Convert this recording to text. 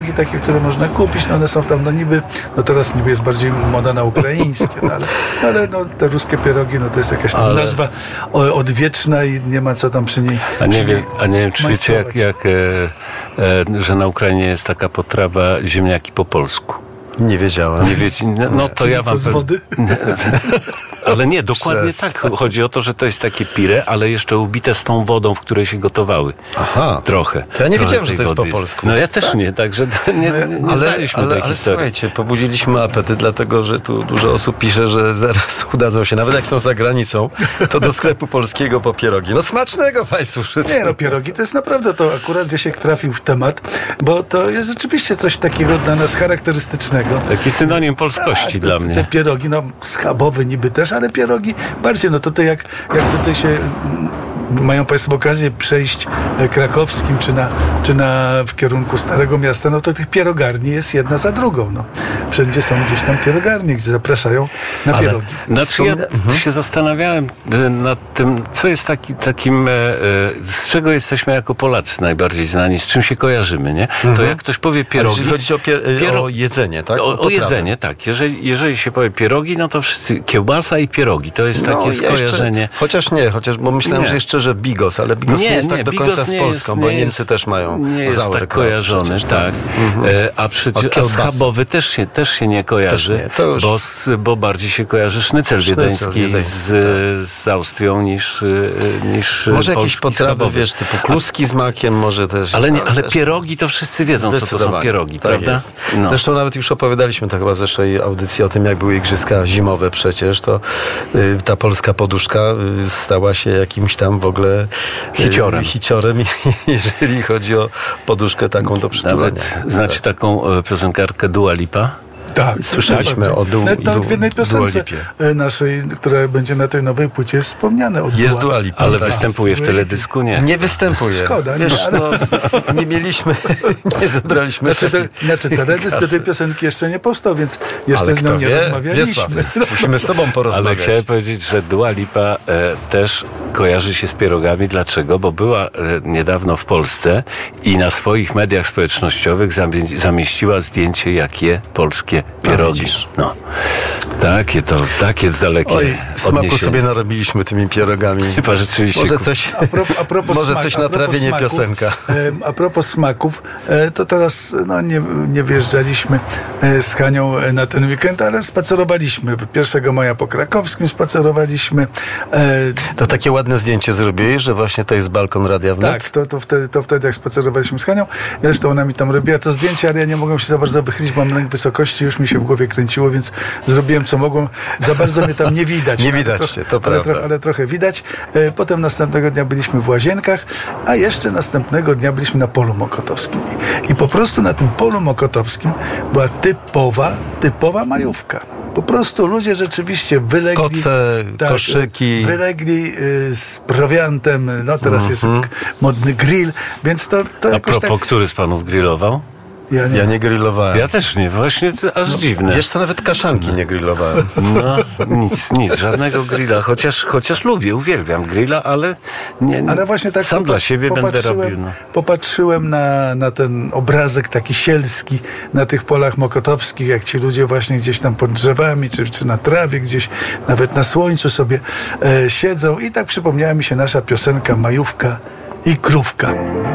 takie, które można kupić, no one są tam, no niby, no teraz niby jest bardziej moda na ukraińskie, no ale no, te ruskie pierogi, no to jest jakaś tam nazwa odwieczna i nie ma co tam przy niej. A nie wiem, czy wiecie, że na Ukrainie jest taka potrawa ziemniaki po polsku. Nie wiedziałem. Nie wiecie, no to ja wam... Co, z wody? Ale nie, dokładnie tak. Chodzi o to, że to jest takie pire, ale jeszcze ubite z tą wodą, w której się gotowały. Aha. Trochę. To ja nie wiedziałem, że to jest po polsku. No ja też nie, także nie znaliśmy tej historii. Słuchajcie, pobudziliśmy apetyt, dlatego, że tu dużo osób pisze, że zaraz udadzą się, nawet jak są za granicą, to do sklepu polskiego po pierogi. No smacznego państwu życzę. Nie, no pierogi to jest naprawdę, to akurat Wiesiek trafił w temat, bo to jest rzeczywiście coś takiego dla nas charakterystycznego. Taki synonim polskości dla mnie. Te pierogi, no schabowy niby też, ale pierogi bardziej, no tutaj jak tutaj się mają państwo okazję przejść krakowskim czy w kierunku Starego Miasta, no to tych pierogarni jest jedna za drugą. No. Wszędzie są gdzieś tam pierogarnie, gdzie zapraszają na pierogi. Znaczy ja się zastanawiałem nad tym, co jest takim, z czego jesteśmy jako Polacy najbardziej znani, z czym się kojarzymy, nie? To jak ktoś powie pierogi... Ale jeżeli chodzi o jedzenie, tak? O jedzenie, tak. Jeżeli się powie pierogi, no to wszyscy kiełbasa i pierogi. To jest takie skojarzenie. Bo myślałem, że jeszcze, że bigos, ale bigos nie jest tak do końca z Polską, bo Niemcy też mają nie jest tak kojarzony, tak. A przecież schabowy też się nie kojarzy, bo bardziej się kojarzy sznycel wiedeński z Austrią niż może jakieś potrawy, schabowy. wiesz, typu kluski z makiem, może też. Ale pierogi to wszyscy wiedzą, co to są pierogi, tak, prawda? No. Zresztą nawet już opowiadaliśmy to chyba w zeszłej audycji o tym, jak były igrzyska zimowe przecież, to ta polska poduszka stała się jakimś tam w ogóle hiciorem, jeżeli chodzi o poduszkę taką do przytulenia. Nawet znacie taką piosenkarkę Dua Lipa? Tak, słyszeliśmy o w jednej piosence naszej, która będzie na tej nowej płycie, jest wspomniane. Jest Dua Lipa. Ale występuje w teledysku? Nie występuje. Szkoda. Wiesz, nie mieliśmy, nie zebraliśmy. Znaczy teledysk do tej piosenki jeszcze nie powstał, więc jeszcze z nią nie rozmawialiśmy. Musimy z tobą porozmawiać. Ale chciałem powiedzieć, że Dua Lipa też kojarzy się z pierogami. Dlaczego? Bo była niedawno w Polsce i na swoich mediach społecznościowych zamieściła zdjęcie, jak je polskie pierogi. No. Takie dalekie smaku sobie narobiliśmy tymi pierogami. Chyba rzeczywiście. Może coś na trawie, nie piosenka. A propos smaków, to teraz nie wyjeżdżaliśmy z Hanią na ten weekend, ale spacerowaliśmy. 1 maja po krakowskim spacerowaliśmy. To takie ładne zdjęcie zrobiłeś, że właśnie to jest balkon Radia Wnet? Tak, to wtedy jak spacerowaliśmy z Hanią. Zresztą ona mi tam robiła to zdjęcie, ale ja nie mogłem się za bardzo wychylić, mam lęk wysokości, już mi się w głowie kręciło, więc zrobiłem co mogłem. Za bardzo mnie tam nie widać. Nie widać cię, to prawda. Ale trochę widać. Potem następnego dnia byliśmy w Łazienkach, a jeszcze następnego dnia byliśmy na Polu Mokotowskim. I po prostu na tym Polu Mokotowskim była typowa majówka. Po prostu ludzie rzeczywiście wylegli... Koce, koszyki... Wylegli z prowiantem, no teraz jest modny grill, więc to a jakoś propos, który z panów grillował? Ja nie grillowałem. Ja też nie, właśnie to aż dziwne. Wiesz co, nawet kaszanki nie grillowałem. No, nic, żadnego grilla. Chociaż lubię, uwielbiam grilla, ale nie. Ale właśnie tak sam dla siebie będę robił. No. Popatrzyłem na ten obrazek taki sielski na tych polach mokotowskich, jak ci ludzie właśnie gdzieś tam pod drzewami, czy na trawie, gdzieś nawet na słońcu sobie siedzą i tak przypomniała mi się nasza piosenka Majówka i krówka.